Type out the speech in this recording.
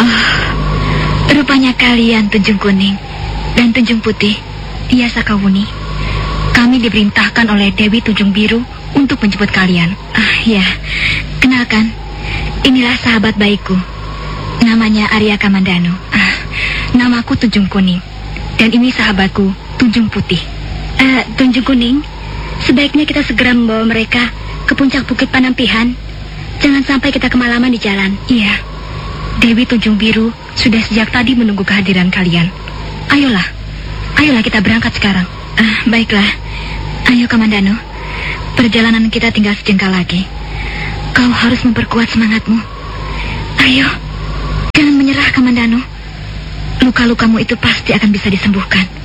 Rupanya kalian Tunjung Kuning dan Tunjung Putih. Iya, Sakawuni. Kami diperintahkan oleh Dewi Tunjung Biru untuk menjemput kalian. Ya, kenalkan, inilah sahabat baikku. Namanya Arya Kamandanu. Namaku Tunjung Kuning. Dan ini sahabatku, Tunjung Putih. Tunjung Kuning, sebaiknya kita segera membawa mereka ke puncak Bukit Panampihan. Jangan sampai kita kemalaman di jalan. Iya, Dewi Tunjung Biru sudah sejak tadi menunggu kehadiran kalian. Ayolah kita berangkat sekarang. Baiklah. Ayo Kamandanu, perjalanan kita tinggal sejengkal lagi. Kau harus memperkuat semangatmu. Ayo, jangan menyerah Kamandanu. Luka-lukamu itu pasti akan bisa disembuhkan.